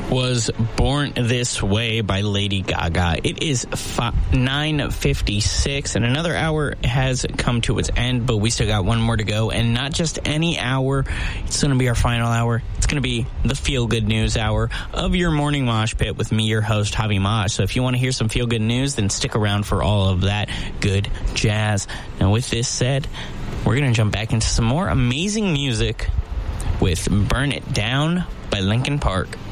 was Born This Way by Lady Gaga. It is 9:56, and another hour has come to its end, but we still got one more to go, and not just any hour. It's going to be our final hour. It's going to be the feel-good news hour of your morning mosh pit with me, your host, Javi Mosh. So if you want to hear some feel-good news, then stick around for all of that good jazz. Now, with this said, we're going to jump back into some more amazing music with Burn It Down by Linkin Park.